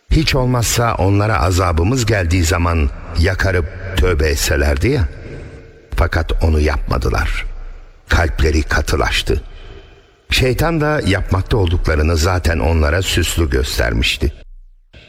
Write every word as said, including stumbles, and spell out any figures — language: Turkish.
Hiç olmazsa onlara azabımız geldiği zaman yakarıp tövbe etselerdi ya. Fakat onu yapmadılar. Kalpleri katılaştı. Şeytan da yapmakta olduklarını zaten onlara süslü göstermişti.